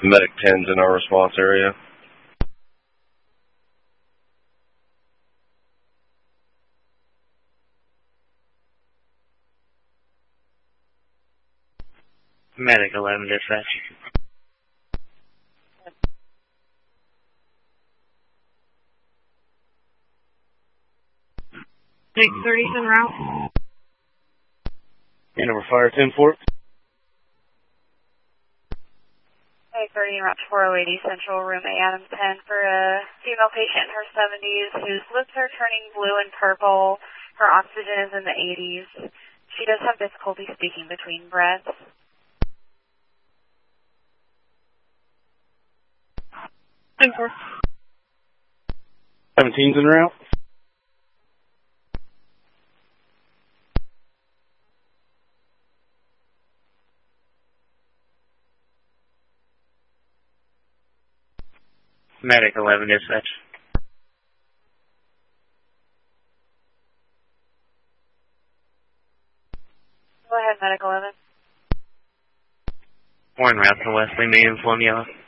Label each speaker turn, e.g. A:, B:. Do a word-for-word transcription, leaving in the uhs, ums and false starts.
A: Medic ten's in our response area.
B: Medic eleven dispatch.
C: six thirty's en route.
B: And over fire ten four.
C: six thirty en route to four oh eight East Central, room A, Adams ten, for a female patient in her seventies whose lips are turning blue and purple. Her oxygen is in the eighties. She does have difficulty speaking between breaths. ten four.
B: seventeen's en route. Medic eleven dispatch.
C: Go ahead, Medic eleven.
B: We're en route to Wesley, medium, flown yellow.